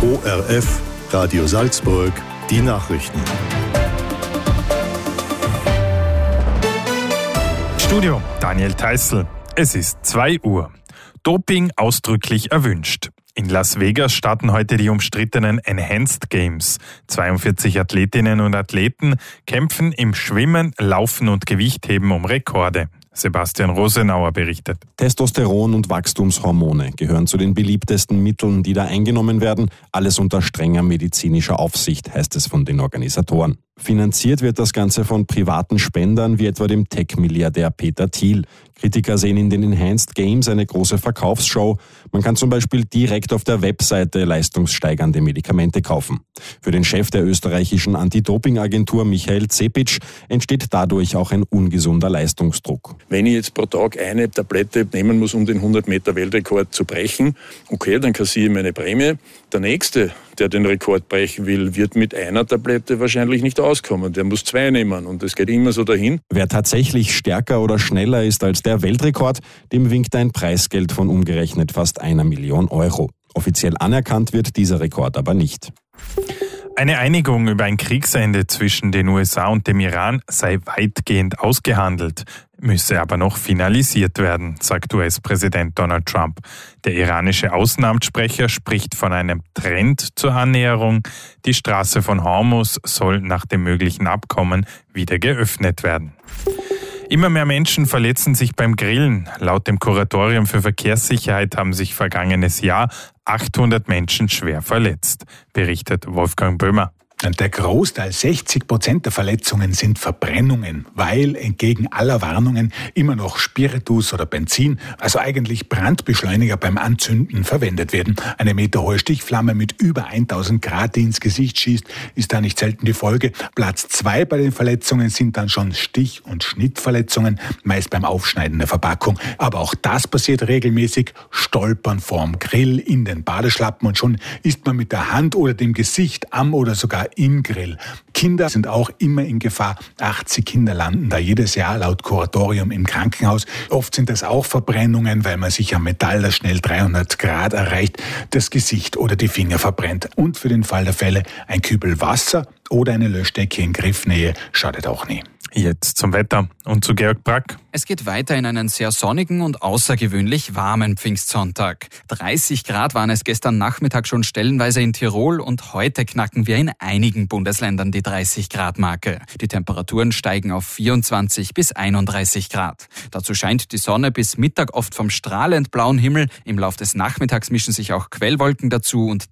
ORF, Radio Salzburg, die Nachrichten. Studio Daniel Theißl. Es ist 2 Uhr. Doping ausdrücklich erwünscht. In Las Vegas starten heute die umstrittenen Enhanced Games. 42 Athletinnen und Athleten kämpfen im Schwimmen, Laufen und Gewichtheben um Rekorde. Sebastian Rosenauer berichtet. Testosteron und Wachstumshormone gehören zu den beliebtesten Mitteln, die da eingenommen werden. Alles unter strenger medizinischer Aufsicht, heißt es von den Organisatoren. Finanziert wird das Ganze von privaten Spendern wie etwa dem Tech-Milliardär Peter Thiel. Kritiker sehen in den Enhanced Games eine große Verkaufsshow. Man kann zum Beispiel direkt auf der Webseite leistungssteigernde Medikamente kaufen. Für den Chef der österreichischen Anti-Doping-Agentur Michael Zepitsch entsteht dadurch auch ein ungesunder Leistungsdruck. Wenn ich jetzt pro Tag eine Tablette nehmen muss, um den 100-Meter-Weltrekord zu brechen, okay, dann kassiere ich meine Prämie. Der Nächste, der den Rekord brechen will, wird mit einer Tablette wahrscheinlich nicht auskommen. Der muss 2 nehmen und es geht immer so dahin. Wer tatsächlich stärker oder schneller ist als der Weltrekord, dem winkt ein Preisgeld von umgerechnet fast 1 Million Euro. Offiziell anerkannt wird dieser Rekord aber nicht. Eine Einigung über ein Kriegsende zwischen den USA und dem Iran sei weitgehend ausgehandelt, müsse aber noch finalisiert werden, sagt US-Präsident Donald Trump. Der iranische Außenamtssprecher spricht von einem Trend zur Annäherung. Die Straße von Hormuz soll nach dem möglichen Abkommen wieder geöffnet werden. Immer mehr Menschen verletzen sich beim Grillen. Laut dem Kuratorium für Verkehrssicherheit haben sich vergangenes Jahr 800 Menschen schwer verletzt, berichtet Wolfgang Böhmer. Der Großteil, 60% der Verletzungen sind Verbrennungen, weil entgegen aller Warnungen immer noch Spiritus oder Benzin, also eigentlich Brandbeschleuniger beim Anzünden verwendet werden. Eine meterhohe Stichflamme mit über 1000 Grad, die ins Gesicht schießt, ist da nicht selten die Folge. Platz 2 bei den Verletzungen sind dann schon Stich- und Schnittverletzungen, meist beim Aufschneiden der Verpackung. Aber auch das passiert regelmäßig. Stolpern vorm Grill, in den Badeschlappen und schon ist man mit der Hand oder dem Gesicht am oder sogar im Grill. Kinder sind auch immer in Gefahr. 80 Kinder landen da jedes Jahr laut Kuratorium im Krankenhaus. Oft sind das auch Verbrennungen, weil man sich am Metall, das schnell 300 Grad erreicht, das Gesicht oder die Finger verbrennt. Und für den Fall der Fälle ein Kübel Wasser oder eine Löschdecke in Griffnähe schadet auch nie. Jetzt zum Wetter und zu Georg Brack. Es geht weiter in einen sehr sonnigen und außergewöhnlich warmen Pfingstsonntag. 30 Grad waren es gestern Nachmittag schon stellenweise in Tirol und heute knacken wir in einigen Bundesländern die 30-Grad-Marke. Die Temperaturen steigen auf 24 bis 31 Grad. Dazu scheint die Sonne bis Mittag oft vom strahlend blauen Himmel. Im Lauf des Nachmittags mischen sich auch Quellwolken dazu und